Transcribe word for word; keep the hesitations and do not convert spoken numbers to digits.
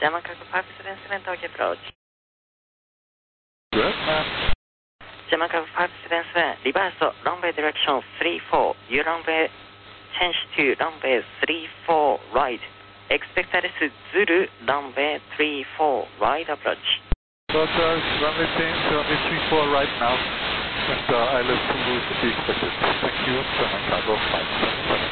German Cargo five seven seven Tokyo approach. Good, ma'am. German Cargo five seven seven, reverse runway direction three four, your runway change to runway three four right. Expect Alice Zulu, runway three four right approach. Roger, runway change, runway three four right now. And uh, Alice Zulu to be expected. Thank you, German Cargo five seven seven.